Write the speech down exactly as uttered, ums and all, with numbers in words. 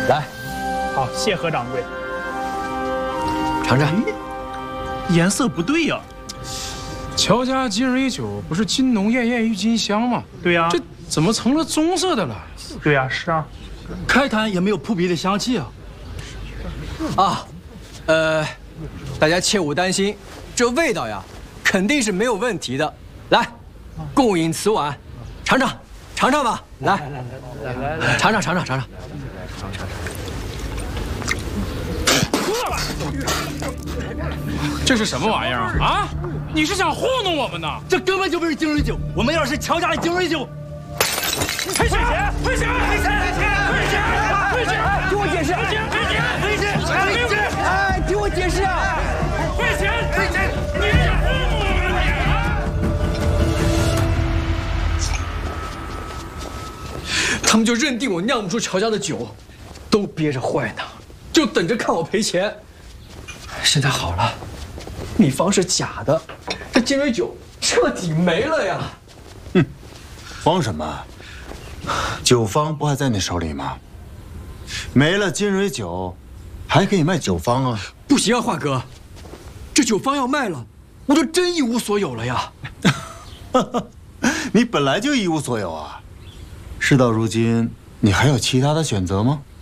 来， 好，谢何掌柜。 尝尝。 颜色不对呀。 乔家金蕊酒不是金浓艳艳郁金香吗？ 对呀。 这怎么成了棕色的了？ 对呀，是啊。 开坛也没有扑鼻的香气啊。 啊，呃，大家切勿担心，这味道呀，肯定是没有问题的。来，共饮此碗，尝尝，尝尝吧。来，来来来，尝尝尝尝尝尝。 这是什么玩意儿啊？啊！你是想糊弄我们呢？ 这根本就不是金蕊酒，我们要的是乔家的金蕊酒。 退钱！退钱！退钱！退钱！退钱！ 听我解释！ 退钱！退钱！退钱！ 退钱！哎，听我解释啊！ 退钱！退钱！你是想糊弄我们你？他们就认定我酿不出乔家的酒，都憋着坏呢，就等着看我赔钱。现在好了，秘方是假的，这金蕊酒彻底没了呀！ 哼，慌什么？酒方不还在你手里吗？没了金蕊酒，还可以卖酒方啊！ 不行啊，华哥，这酒方要卖了，我就真一无所有了呀！ 你本来就一无所有啊！事到如今，你还有其他的选择吗？